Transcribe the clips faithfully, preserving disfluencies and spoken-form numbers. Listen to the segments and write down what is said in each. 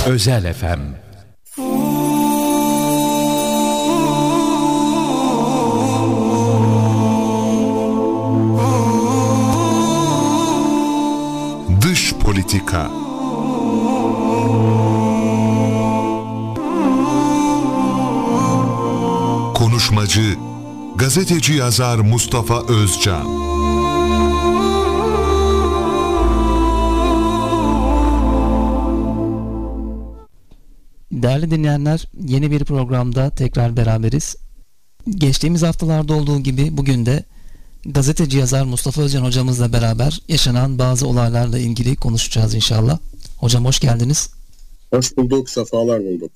Özel F M. Dış politika. Konuşmacı, gazeteci yazar Mustafa Özcan. Değerli dinleyenler, yeni bir programda tekrar beraberiz. Geçtiğimiz haftalarda olduğu gibi bugün de gazeteci yazar Mustafa Özcan hocamızla beraber yaşanan bazı olaylarla ilgili konuşacağız inşallah. Hocam hoş geldiniz. Hoş bulduk, sefalar bulduk.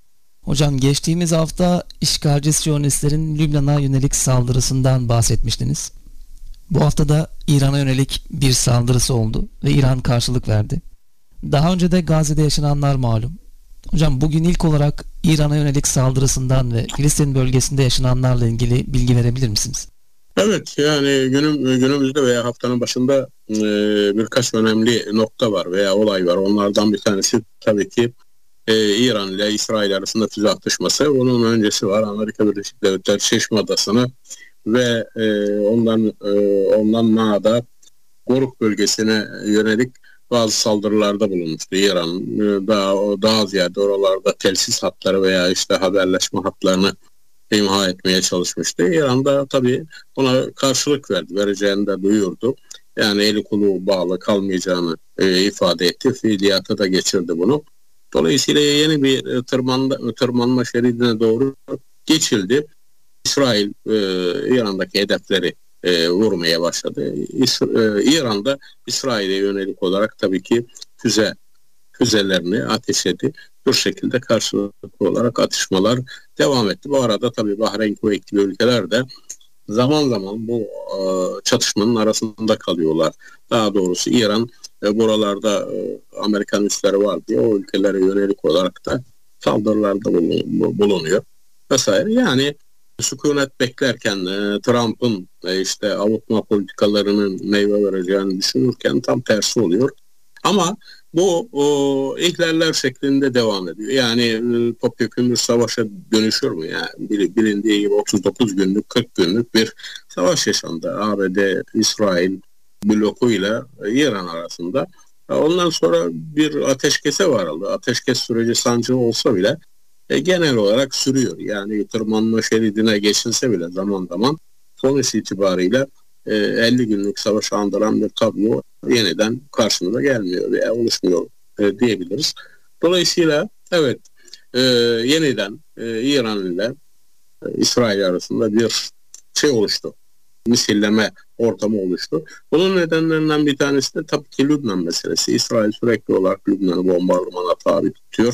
Hocam geçtiğimiz hafta işgalci Siyonistlerin Lübnan'a yönelik saldırısından bahsetmiştiniz. Bu hafta da İran'a yönelik bir saldırısı oldu ve İran karşılık verdi. Daha önce de Gazze'de yaşananlar malum. Hocam bugün ilk olarak İran'a yönelik saldırısından ve Filistin bölgesinde yaşananlarla ilgili bilgi verebilir misiniz? Evet, yani günüm, günümüzde veya haftanın başında e, birkaç önemli nokta var veya olay var. Onlardan bir tanesi tabii ki e, İran ile İsrail arasında füze atışması. Bunun öncesi var. Amerika Birleşik Devletleri Çeşme Adası'nı ve e, ondan e, ondan Mana'da Goruk bölgesine yönelik bazı saldırılarda bulunmuştu. İran daha, daha ziyade oralarda telsiz hatları veya işte haberleşme hatlarını imha etmeye çalışmıştı. İran da tabii buna karşılık verdi. Vereceğini de duyurdu. Yani eli kolu bağlı kalmayacağını e, ifade etti. Fiiliyata da geçirdi bunu. Dolayısıyla yeni bir tırmanma, tırmanma şeridine doğru geçildi. İsrail e, İran'daki hedefleri E, vurmaya başladı. İs- e, İran'da İsrail'e yönelik olarak tabii ki füze füzelerini ateşledi. Bu şekilde karşılıklı olarak atışmalar devam etti. Bu arada tabii Bahreyn, Kuveyt gibi ülkeler de zaman zaman bu e, çatışmanın arasında kalıyorlar. Daha doğrusu İran e, buralarda e, Amerikan üsleri var diye o ülkelere yönelik olarak da saldırılarda bulunuyor vesaire. Yani sükunet beklerken e, Trump'ın e, işte avutma politikalarının meyve vereceğini düşünürken tam tersi oluyor. Ama bu o, ihlaller şeklinde devam ediyor. Yani e, topyekun bir savaşa dönüşür mü? Yani bilindiği gibi otuz dokuz günlük, kırk günlük bir savaş yaşandı. A B D, İsrail blokuyla İran arasında. Ondan sonra bir ateşkese varıldı. Ateşkes süreci sancılı olsa bile E, genel olarak sürüyor. Yani tırmanma şeridine geçilse bile zaman zaman sonuç itibariyle e, elli günlük savaş andıran bir tablo yeniden karşımıza gelmiyor veya oluşmuyor e, diyebiliriz. Dolayısıyla evet e, yeniden e, İran ile e, İsrail arasında bir şey oluştu. Misilleme ortamı oluştu. Bunun nedenlerinden bir tanesi de tabii ki Lübnan meselesi. İsrail sürekli olarak Lübnan'ı bombardımana tabi tutuyor.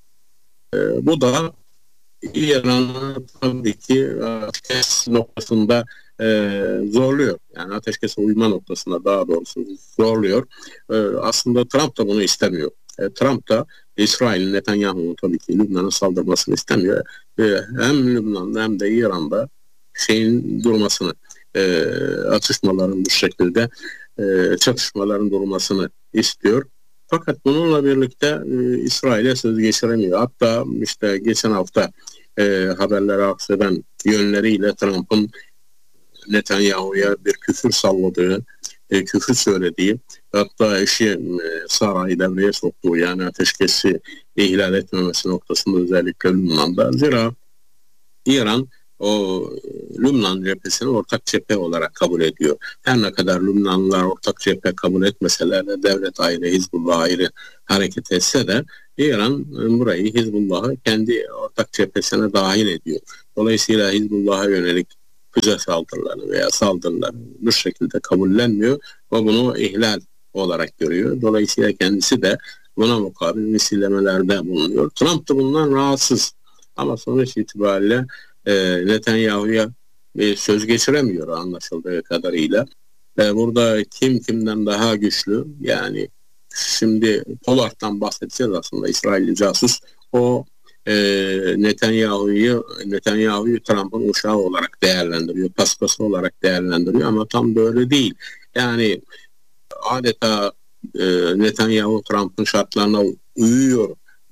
E, bu da İran'ı tabii ki ateşkes noktasında e, zorluyor. Yani ateşkese uyma noktasında daha doğrusu zorluyor. E, aslında Trump da bunu istemiyor. E, Trump da İsrail'in Netanyahu'nun tabii ki Lübnan'a saldırmasını istemiyor. E, hem Lübnan'da hem de İran'da şeyin durmasını, e, atışmaların bu şekilde e, çatışmaların durmasını istiyor. Fakat bununla birlikte e, İsrail'e söz geçiremiyor. Hatta işte geçen hafta e, haberlere akseden yönleriyle Trump'ın Netanyahu'ya bir küfür salladığı, e, küfür söylediği, hatta eşi e, Sara'yı devreye soktuğu, yani ateşkesi ihlal etmemesi noktasında özellikle Lübnan'da. Zira İran o Lübnan cephesini ortak cephe olarak kabul ediyor. Her ne kadar Lübnanlılar ortak cephe kabul etmeseler de devlet ayrı, Hizbullah ayrı hareket etse de İran burayı, Hizbullah'ı kendi ortak cephesine dahil ediyor. Dolayısıyla Hizbullah'a yönelik füze saldırıları veya saldırıları bu şekilde kabullenmiyor ve bunu ihlal olarak görüyor. Dolayısıyla kendisi de buna mukabil misillemelerde bulunuyor. Trump da bundan rahatsız. Ama sonuç itibariyle e, Netanyahu'ya e, söz geçiremiyor anlaşıldığı kadarıyla. E, burada kim kimden daha güçlü, yani şimdi Pollard'dan bahsedeceğiz aslında, İsrailli casus. O e, Netanyahu'yu Netanyahu'yu Trump'ın uşağı olarak değerlendiriyor, paspası olarak değerlendiriyor ama tam böyle değil. Yani adeta e, Netanyahu Trump'ın şartlarına uyuyor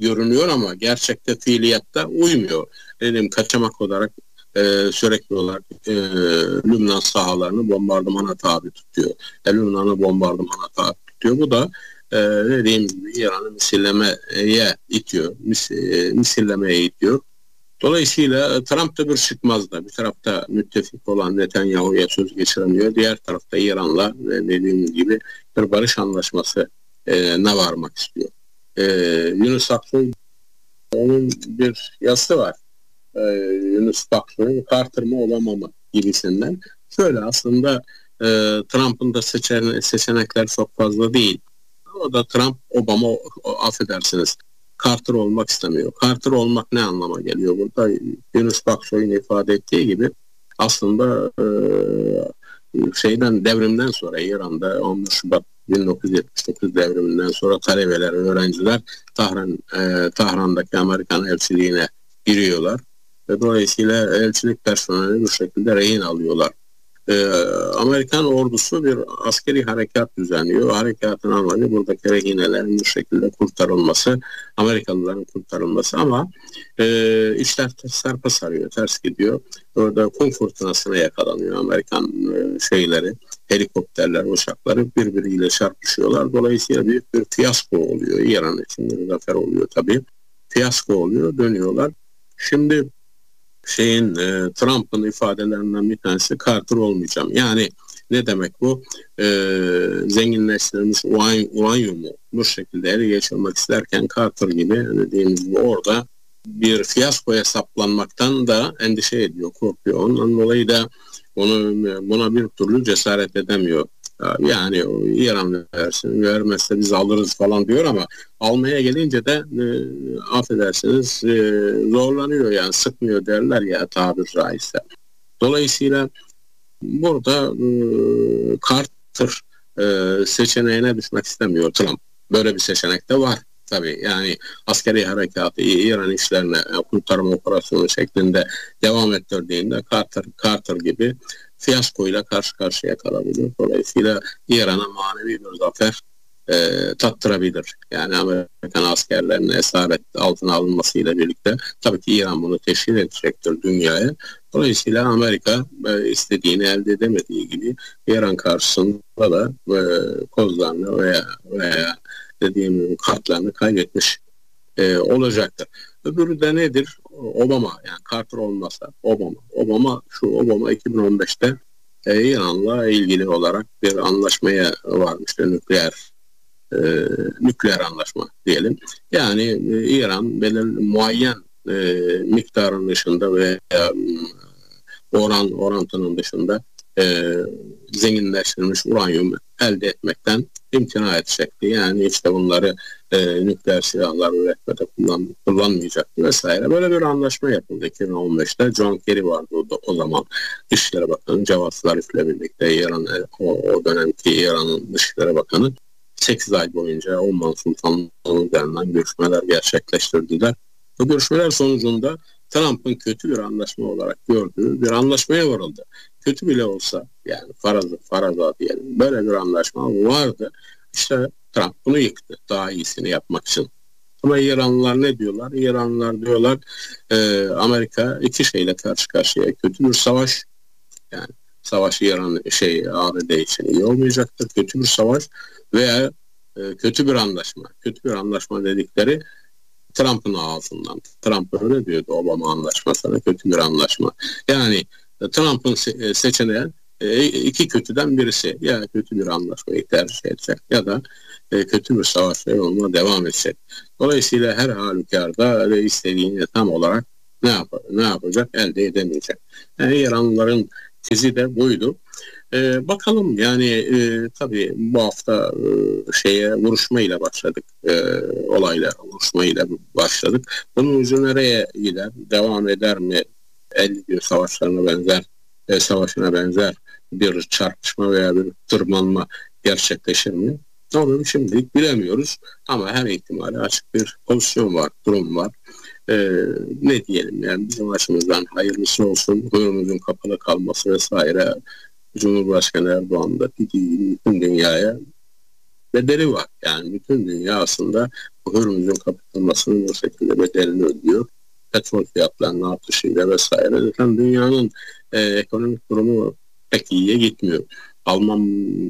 görünüyor ama gerçekte fiiliyatta uymuyor. Dedim kaçamak olarak e, sürekli olarak e, Lübnan sahalarını bombardımana tabi tutuyor. E, Lübnan'ı bombardımana tabi tutuyor. Bu da e, dediğim gibi İran'ı misillemeye itiyor. Mis, e, misillemeye itiyor. Dolayısıyla Trump da bir çıkmazda. Bir tarafta müttefik olan Netanyahu'ya söz geçiremiyor. Diğer tarafta İran'la dediğim gibi bir barış anlaşması e, ne varmak istiyor. E, Yunus Aksoy, onun bir yazısı var. E, Yunus Aksoy'un Carter mı Obama mı gibisinden. Şöyle aslında e, Trump'ın da seçen, seçenekler çok fazla değil. O da Trump, Obama, o, o, affedersiniz, Carter olmak istemiyor. Carter olmak ne anlama geliyor burada? Yunus Aksoy'un ifade ettiği gibi aslında e, şeyden devrimden sonra İran'da on bir Şubat bin dokuz yüz yetmiş dokuz devriminden sonra talebeler, öğrenciler Tahran, e, Tahran'daki Amerikan elçiliğine giriyorlar. Ve dolayısıyla elçilik personeli bu şekilde rehin alıyorlar. Ee, Amerikan ordusu bir askeri harekat düzenliyor. Harekatın amacı buradaki rehinelerin bir şekilde kurtarılması, Amerikalıların kurtarılması ama e, işler sarpa sarıyor, ters gidiyor. Orada kum fırtınasına yakalanıyor Amerikan e, şeyleri, helikopterler, uçakları birbiriyle çarpışıyorlar. Dolayısıyla büyük bir fiyasko oluyor. İran için bir zafer oluyor tabii. Fiyasko oluyor, dönüyorlar. Şimdi şeyin e, Trump'ın ifadelerinden bir tanesi Carter olmayacağım. Yani ne demek bu? E, zenginleştirilmiş uranyumu bu şekilde ele geçirmek isterken Carter gibi dediğimiz gibi orada bir fiyaskoya saplanmaktan da endişe ediyor, korkuyor. Ondan dolayı da onu, buna bir türlü cesaret edemiyor. Yani İran versin, vermezse biz alırız falan diyor ama almaya gelince de e, affedersiniz e, zorlanıyor, yani sıkmıyor derler ya tabir caizse. Dolayısıyla burada e, Carter e, seçeneğine düşmek istemiyor Trump. Böyle bir seçenek de var tabii. Yani askeri harekatı İran işlerine kurtarma operasyonu şeklinde devam ettirdiğinde Carter, Carter gibi fiyaskoyla karşı karşıya kalabilir. Dolayısıyla İran'a manevi bir zafer e, tattırabilir. Yani Amerikan askerlerinin esaret altına alınmasıyla birlikte tabii ki İran bunu teşhir edecektir dünyaya. Dolayısıyla Amerika e, istediğini elde edemediği gibi İran karşısında da e, kozlarını veya, veya dediğim gibi kartlarını kaybetmiş e, olacaktır. Öbürü de nedir? Obama, yani Carter olmasa Obama. Obama şu Obama iki bin on beşte e, İran'la ilgili olarak bir anlaşmaya varmıştı, nükleer e, nükleer anlaşma diyelim. Yani e, İran belirli muayyen e, miktarın dışında ve e, oran orantının dışında e, zenginleştirilmiş uranyum elde etmekten imtina edecekti. Yani işte bunları e, nükleer silahlar üretmede kullan, kullanmayacaktı vesaire. Böyle bir anlaşma yapıldı iki bin on beşte. John Kerry vardı o, o zaman Dışişleri Bakanı. Cevat Zarif'le birlikte İran, o, o dönemki İran'ın Dışişleri Bakanı sekiz ay boyunca Oman Sultanlığı üzerinden görüşmeler gerçekleştirdiler. Bu görüşmeler sonucunda Trump'ın kötü bir anlaşma olarak gördüğü bir anlaşmaya varıldı. Kötü bile olsa, yani faraza, faraza diyelim, böyle bir anlaşma vardı. İşte Trump bunu yıktı daha iyisini yapmak için. Ama İranlılar ne diyorlar? İranlılar diyorlar e, Amerika iki şeyle karşı karşıya, kötü bir savaş, yani savaş İran şey A B D için iyi olmayacaktır. Kötü bir savaş veya e, kötü bir anlaşma. Kötü bir anlaşma dedikleri Trump'ın ağzından. Trump öyle diyordu Obama anlaşmasına, kötü bir anlaşma. Yani Trump'ın se- seçeneği e, iki kötüden birisi. Ya kötü bir anlaşmayı tercih edecek ya da e, kötü bir savaş yoluna devam edecek. Dolayısıyla her halükarda istediğini tam olarak ne, yap- ne yapacak? Elde edemeyecek. Yani İranlıların tezi de buydu. Ee, bakalım yani e, tabii bu hafta e, şeye vuruşmayla başladık, e, olayla vuruşmayla başladık. Bunun ucu nereye gider, devam eder mi? elli gün savaşlarına benzer, e, savaşına benzer bir çarpışma veya bir tırmanma gerçekleşir mi? Onu şimdilik bilemiyoruz ama her ihtimali açık bir pozisyon var, durum var. Ee, ne diyelim yani bizim açımızdan hayırlısı olsun, buyurumuzun kapalı kalması vesaire. Cumhurbaşkanı Erdoğan da bütün dünyaya bedeli var. Yani bütün dünya aslında bu Hürmüz'ün kapatılmasının bu şekilde bedelini ödüyor. Petrol fiyatlarının artışıyla vesaire. Zaten dünyanın e, ekonomik durumu pek iyiye gitmiyor. Alman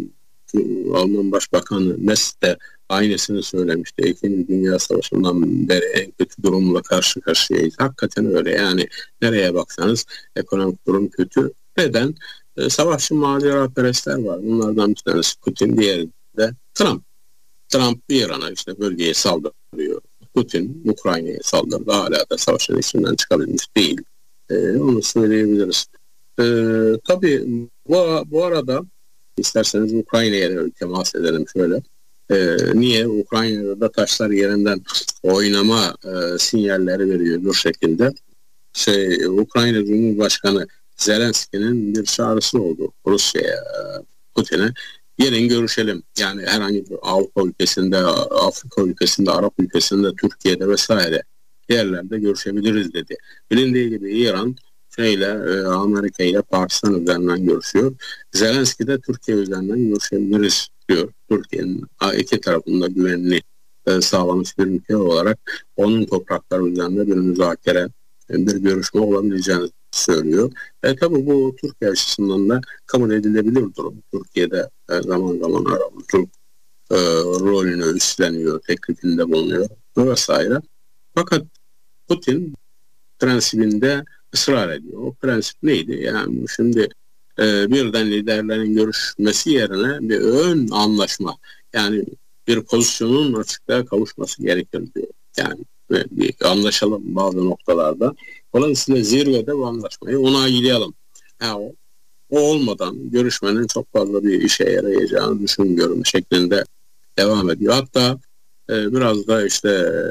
Alman Başbakanı Merz de aynısını söylemişti. İkinci Dünya Savaşı'ndan beri en kötü durumla karşı karşıyayız. Hakikaten öyle. Yani nereye baksanız ekonomik durum kötü. Neden? E, savaşçı maceraperestler var. Bunlardan bir tanesi Putin, diğeri de Trump. Trump İran'a işte bölgeye saldırıyor. Putin Ukrayna'ya saldırdı. Hala da savaşın içinden çıkabilmiş değil. E, onu söyleyebiliriz. E, tabii bu, bu arada isterseniz Ukrayna'ya da temas edelim şöyle. E, niye? Ukrayna'da da taşlar yerinden oynama e, sinyalleri veriyor bu şekilde. Şey, Ukrayna Cumhurbaşkanı Zelenski'nin bir çağrısı oldu Rusya'ya, Putin'e. Gelin görüşelim. Yani herhangi bir Avrupa ülkesinde, Afrika ülkesinde, Arap ülkesinde, Türkiye'de vesaire yerlerde görüşebiliriz dedi. Bilindiği gibi İran şeyle, Amerika ile Pakistan üzerinden görüşüyor. Zelenski de Türkiye üzerinden görüşebiliriz diyor. Türkiye'nin iki tarafında güvenli sağlamış bir ülke olarak onun toprakları üzerinde bir müzakere, bir görüşme olabileceğini söylüyor. E tabi bu Türkiye açısından da kabul edilebilir durum. Türkiye'de e, zaman zaman arabuluculuk e, rolünü üstleniyor, teklifinde bulunuyor vesaire. Fakat Putin prensibinde ısrar ediyor. O prensip neydi? Yani şimdi e, birden liderlerin görüşmesi yerine bir ön anlaşma, yani bir pozisyonun açıklığa kavuşması gerekir diyor. Yani bir anlaşalım bazı noktalarda. Dolayısıyla zirvede bu anlaşmayı onaylayalım. Yani o, o olmadan görüşmenin çok fazla bir işe yarayacağını düşünmüyorum şeklinde devam ediyor. Hatta e, biraz da işte e,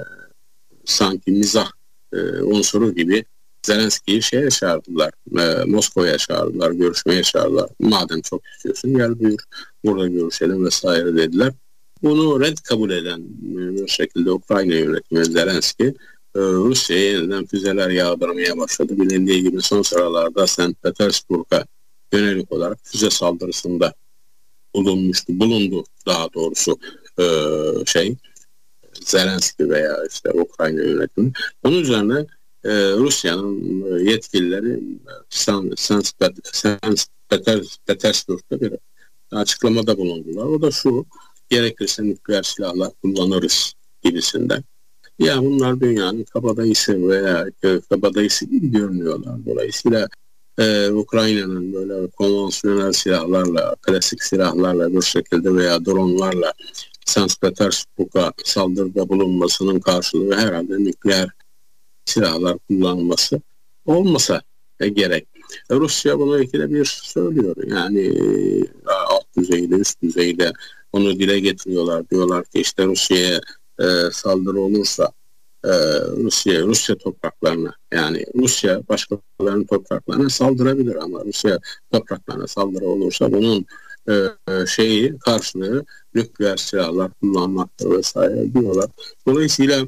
sanki mizah e, unsuru gibi Zelenski'yi şeye çağırdılar. E, Moskova'ya çağırdılar, görüşmeye çağırdılar. Madem çok istiyorsun gel buyur burada görüşelim vesaire dediler. Bunu red kabul eden bir şekilde Ukrayna yönetimi Zelenski Rusya'ya yeniden füzeler yağdırmaya başladı. Bilindiği gibi son sıralarda Sankt Petersburg'a yönelik olarak füze saldırısında bulunmuştu. Bulundu daha doğrusu şey Zelenski veya işte Ukrayna yönetimi. Onun üzerine Rusya'nın yetkilileri Sankt Petersburg'da bir açıklamada bulundular. O da şu: gerekirse nükleer silahlar kullanırız gibisinden. Ya bunlar dünyanın kabadayısı veya kabadayısı gibi görünüyorlar. Dolayısıyla e, Ukrayna'nın böyle konvansiyonel silahlarla, klasik silahlarla bir şekilde veya dronlarla Sankt Petersburg'a saldırıda bulunmasının karşılığı herhalde nükleer silahlar kullanılması olmasa e, gerek. E, Rusya bunu ikide bir söylüyor. Yani e, alt düzeyde, üst düzeyde onu dile getiriyorlar. Diyorlar ki işte Rusya'ya e, saldırı olursa e, Rusya Rusya topraklarına, yani Rusya başkalarının topraklarına saldırabilir ama Rusya topraklarına saldırı olursa bunun e, şeyi karşılığı nükleer silahlar kullanmaktır vesaire diyorlar. Dolayısıyla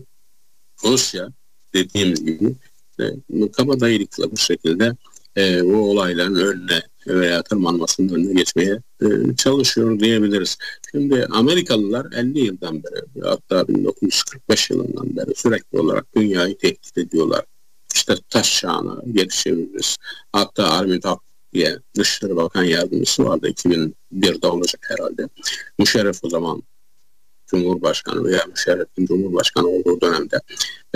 Rusya dediğimiz gibi e, kabadayılıkla bu şekilde e, o olayların önüne veya tırmanmasının önüne geçmeye e, çalışıyor diyebiliriz. Şimdi Amerikalılar elli yıldan beri, hatta bin dokuz yüz kırk beş yılından beri sürekli olarak dünyayı tehdit ediyorlar. İşte taş çağına gelişebiliriz. Hatta Armin Hak diye Dışişleri Bakan Yardımcısı vardı, iki bin birde olacak herhalde. Müşerref o zaman Cumhurbaşkanı veya Müşerref'in Cumhurbaşkanı olduğu dönemde e,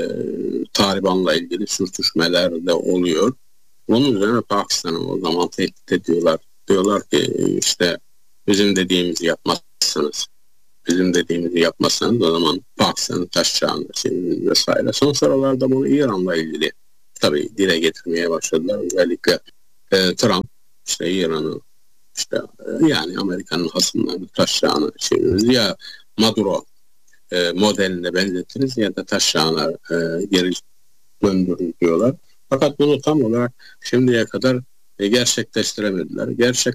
Taliban'la ilgili sürtüşmeler de oluyor. Onun üzerine Pakistan'ı o zaman tehdit ediyorlar. Diyorlar ki işte bizim dediğimizi yapmazsanız, bizim dediğimizi yapmazsanız o zaman Pakistan'ı taş çağında çeviririz vesaire. Son sıralarda bunu İran'la ilgili tabii dile getirmeye başladılar. Özellikle e, Trump işte İran'ı işte e, yani Amerika'nın hasımlarını taş çağına çeviririz ya Maduro e, modeline benzetiriz ya da taş çağına e, geri döndürürüz diyorlar. Fakat bunu tam olarak şimdiye kadar gerçekleştiremediler. Gerçek